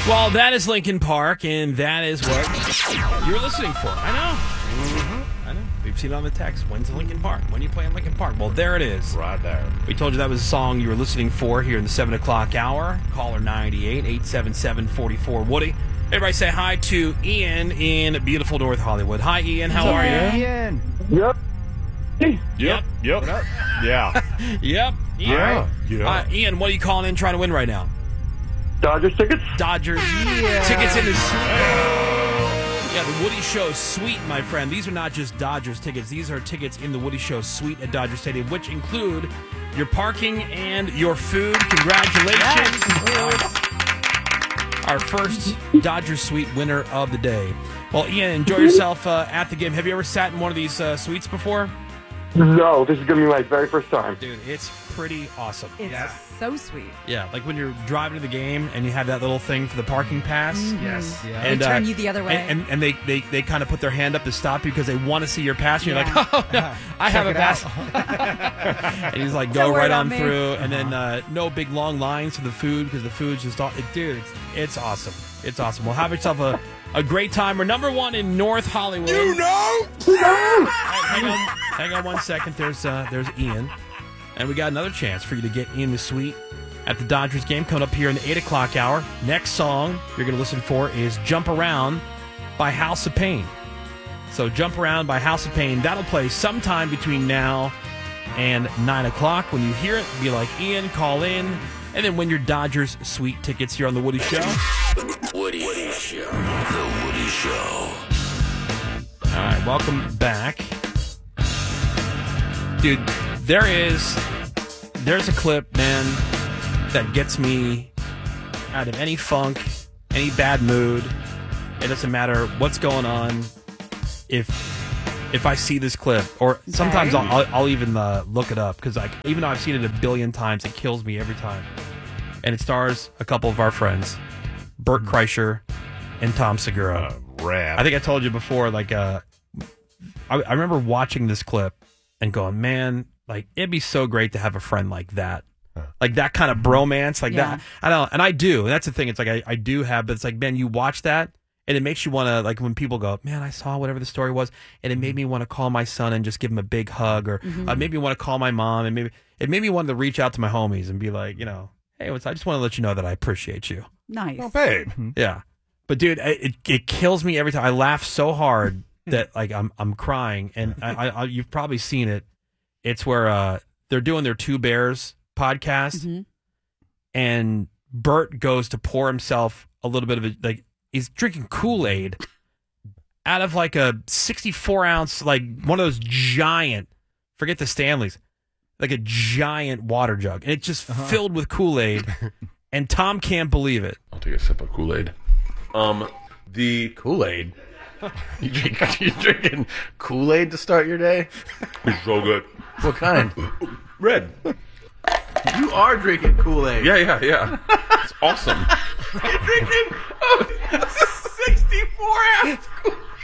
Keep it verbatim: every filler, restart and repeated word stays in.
Well, that is Linkin Park, and that is what you're listening for. I know. Mm-hmm. I know. We've seen it on the text. When's Linkin Park? When are you playing Linkin Park? Well, there it is. Right there. We told you that was a song you were listening for here in the seven o'clock hour. Caller nine eight, eight seven seven, four four Woody. Everybody say hi to Ian in beautiful North Hollywood. Hi, Ian. How are you? Ian. Yep. Yep. Yep. Yep. Yeah. Yep. Yeah. All right. Yeah. Uh, Ian, what are you calling in trying to win right now? Dodgers tickets? Dodgers Yeah. tickets in the suite. Yeah, the Woody Show suite, my friend. These are not just Dodgers tickets. These are tickets in the Woody Show suite at Dodger Stadium, which include your parking and your food. Congratulations. Our first Dodger suite winner of the day. Well, Ian, enjoy yourself uh, at the game. Have you ever sat in one of these uh, suites before? No, this is going to be my very first time. Dude, it's pretty awesome. It's Yeah. so sweet. Yeah, like when you're driving to the game and you have that little thing for the parking pass. Yes. Yeah. And, They turn uh, you the other way. And, and, and they, they, they kind of put their hand up to stop you because they want to see your pass. And you're Yeah. like, oh, no, I have a it pass. and he's like, go Don't worry right about on me. through. And then uh, no big long lines for the food because the food's just all, it, dude, it's, it's awesome. It's awesome. Well, have yourself a, a great time. We're number one in North Hollywood. You know? hang, on, hang on one second. There's, uh, there's Ian. And we got another chance for you to get in the suite at the Dodgers game coming up here in the eight o'clock hour. Next song you're going to listen for is Jump Around by House of Pain. So Jump Around by House of Pain. That'll play sometime between now and nine o'clock. When you hear it, be like Ian, call in, and then win your Dodgers suite tickets here on The Woody Show. Woody, Woody Show. The Woody Show. All right, welcome back. Dude, there is, there's a clip, man, that gets me out of any funk, any bad mood. It doesn't matter what's going on. If if I see this clip, or sometimes Okay. I'll, I'll, I'll even uh, look it up because like even though I've seen it a billion times, it kills me every time. And it stars a couple of our friends, Bert Kreischer and Tom Segura. Uh, rap. I think I told you before, like, uh, I, I remember watching this clip and going, man, like, it'd be so great to have a friend like that. Like that kind of bromance, like Yeah. that. I don't know. And I do. And that's the thing. It's like, I, I do have, but it's like, man, you watch that and it makes you want to, like, when people go, man, I saw whatever the story was, and it made me want to call my son and just give him a big hug, or Mm-hmm. uh, maybe want to call my mom, and maybe it made me want to reach out to my homies and be like, you know, hey, what's, I just want to let you know that I appreciate you. Nice. Oh, babe. Yeah, but dude, it it, it kills me every time. I laugh so hard that like I'm I'm crying, and I, I, I you've probably seen it. It's where uh they're doing their Two Bears podcast, Mhm. and Bert goes to pour himself a little bit of a, like he's drinking Kool-Aid out of like a sixty-four ounce, like one of those giant, forget the Stanleys, like a giant water jug, and it's just filled with Kool-Aid. And Tom can't believe it. I'll take a sip of Kool-Aid. Um, the Kool-Aid. you drink, you drinking Kool-Aid to start your day? It's so good. What kind? Red. You are drinking Kool-Aid. Yeah, yeah, yeah. It's awesome. You're drinking a sixty-four ounce Kool-Aid.